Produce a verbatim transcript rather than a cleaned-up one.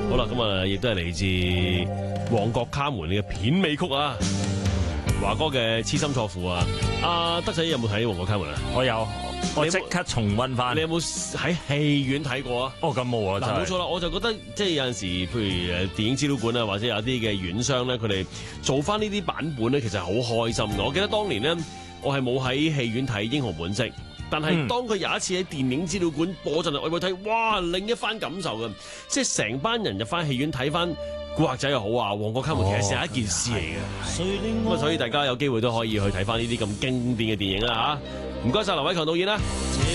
好啦，咁啊，亦都係嚟自《旺角卡門》嘅片尾曲啊，華哥嘅痴心錯付啊。阿德仔有冇睇《旺角卡門》啊？ 我有，我即刻重溫翻。 你有冇喺戲院睇過啊？ 哦，咁冇啊，真係。 嗱，冇錯啦，我就覺得即係有陣時，譬如誒電影資料館啊，或者有啲嘅院商咧，佢哋做翻呢啲版本咧，其實係好開心嘅。我記得當年咧，我係冇喺戲院睇《英雄本色》。但係當佢有一次喺電影資料館播陣，我會睇，哇，另一番感受嘅，即係成班人入翻戲院睇翻《古惑仔》又好啊，《旺角卡門》其實係一件事嚟嘅。咁啊，所以大家有機會都可以去睇翻呢啲咁經典嘅電影啦嚇。唔該晒劉偉強導演啦。